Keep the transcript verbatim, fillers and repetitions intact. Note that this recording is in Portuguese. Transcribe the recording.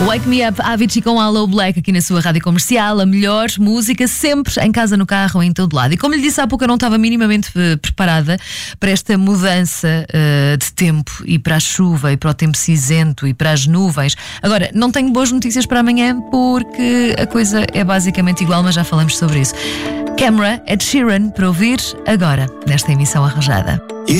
Wake Me Up, Avicii com Allo Black aqui na sua rádio comercial. A melhor música sempre em casa, no carro ou em todo lado. E como lhe disse há pouco, eu não estava minimamente uh, preparada para esta mudança uh, de tempo, e para a chuva, e para o tempo cinzento, e para as nuvens. Agora, não tenho boas notícias para amanhã, porque a coisa é basicamente igual, mas já falamos sobre isso. Camera, Ed Sheeran, para ouvir agora, nesta emissão arranjada.